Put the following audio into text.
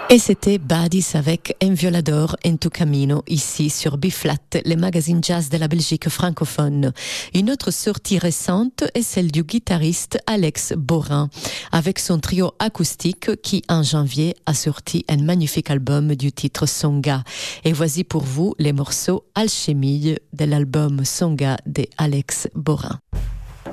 Et c'était Badis avec Un violador en tu camino, ici sur Biflat, les magazines jazz de la Belgique francophone. Une autre sortie récente est celle du guitariste Alex Borin, avec son trio acoustique qui, en janvier, a sorti un magnifique album du titre Songa. Et voici pour vous les morceaux Alchimie de l'album Songa de Alex Borin.